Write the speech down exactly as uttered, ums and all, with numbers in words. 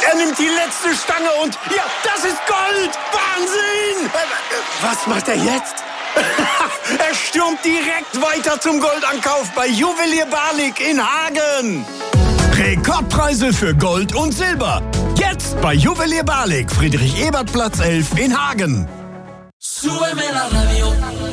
Er nimmt die letzte Stange und ja, das ist Gold! Wahnsinn! Was macht er jetzt? Er stürmt direkt weiter zum Goldankauf bei Juwelier Barlik in Hagen. Rekordpreise für Gold und Silber. Jetzt bei Juwelier Barlik, Friedrich-Ebert-Platz elf in Hagen. Súbeme la radio.